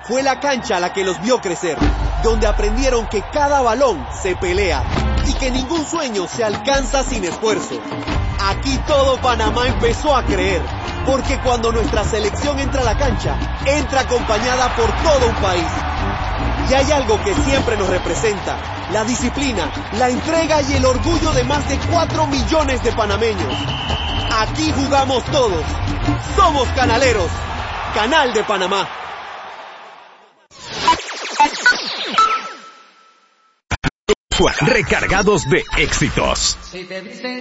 Fue la cancha la que los vio crecer, donde aprendieron que cada balón se pelea y que ningún sueño se alcanza sin esfuerzo. Aquí todo Panamá empezó a creer, porque cuando nuestra selección entra a la cancha, entra acompañada por todo un país. Y hay algo que siempre nos representa: la disciplina, la entrega y el orgullo de más de 4 millones de panameños. Aquí jugamos todos. Somos canaleros. Canal de Panamá. Recargados de éxitos.